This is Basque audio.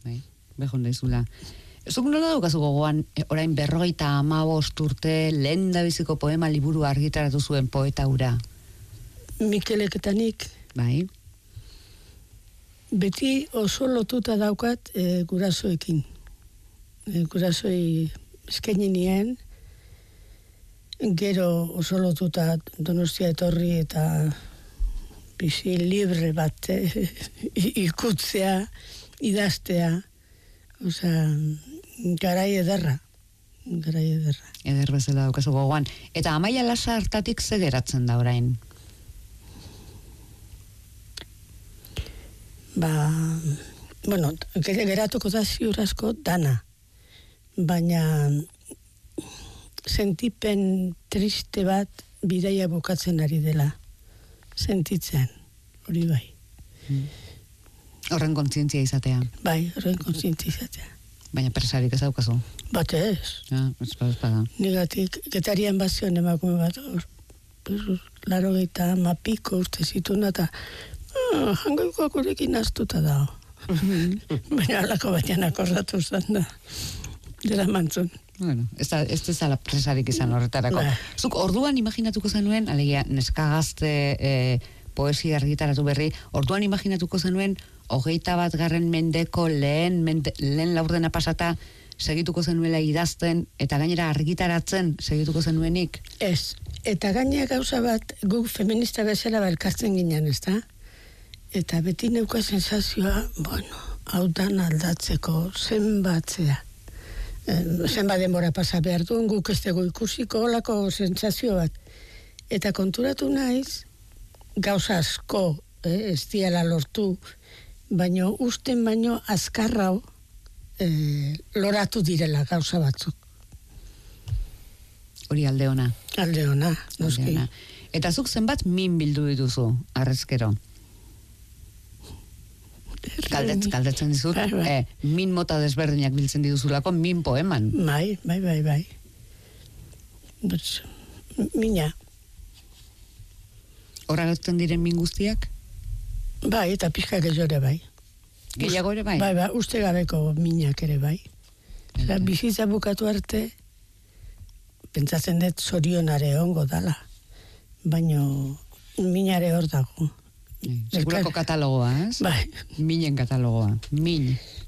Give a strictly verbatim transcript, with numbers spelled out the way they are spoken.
bai, behon daizula. Zuk nola daukazu gogoan, orain berrogeita hamabost urte lehen da biziko poema liburu argitaratu zuen poeta hura? Mikelek eta nik. Bai. Beti oso lotuta daukat e, gurasoekin. E, gurasoi eskaini nien, gero oso lotuta Donostia etorri eta bizi libre bat e, ikutzea, idaztea, osea, garai ederra, garai ederra. Eder bezala daukazu gogoan. Eta Amaia Lasa hartatik ze geratzen da orain? Ba, bueno, geratuko da ziur asko dana, baina sentipen triste bat bidaia bukatzen ari dela, sentitzen, hori bai. Hmm. Horren kontzientzia izatea. Bai, horren kontzientzia izatea. Baina presarik ez daukazu. Bat ez. Ja, ez bada, ez bada. Nigatik, getarian bazion emakume bat, laro gehieta mapiko uste zituna, eta ah, hangoikoak urekin astuta da. Baina alako batean akordatu zen da. Dela mantzun. Bueno, ez da, ez da presarik izan horretarako. Ba. Zuk orduan imaginatuko zenuen, alegia, neska gazte e, poesia argitaratu berri, orduan imaginatuko zenuen, hogeita bat garren mendeko lehen, mende, lehen laurdena pasata, segituko zenuela idazten, eta gainera argitaratzen segituko zenuenik? Ez, eta gainera gauza bat, guk feminista bezala balkartzen ginen, ez da? Eta beti neuka sensazioa, bueno, hau dan aldatzeko, zenbatzea. Zenbat denbora pasa behar duen, guk ez dugu ikusiko, olako sensazio bat. Eta konturatu naiz, gauza asko, eh, ez diala lortu, baino usten baino azkarrau eh, loratu direla gauza batzuk. Hori alde ona. Alde ona, noski. Alde ona. Eta zuk zenbat min bildu dituzu, arrezkero? Galdetz, galdetzen dizut, bai, bai. Eh, min mota desberdinak biltzen dituzulako, min poeman. Bai, bai, bai, bai. But, mina. Horra gauzten diren min guztiak? Bai, eta pixka gehiore bai. Gehiago ere bai? Bai, bai, uste gabeko minak ere bai. Eta bizitza bukatu arte, pentsatzen dut zorionare ongo dala. Baino, minare hor dago. Segurako katalogoa, ez? Bai. Minen katalogoa. Min.